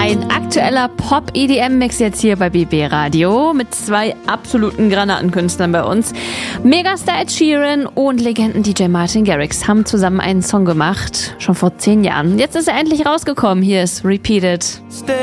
Ein aktueller Pop-EDM-Mix jetzt hier bei BB Radio mit 2 absoluten Granatenkünstlern bei uns. Megastar Ed Sheeran und Legenden-DJ Martin Garrix haben zusammen einen Song gemacht, schon vor 10 Jahren. Jetzt ist er endlich rausgekommen. Hier ist Repeated.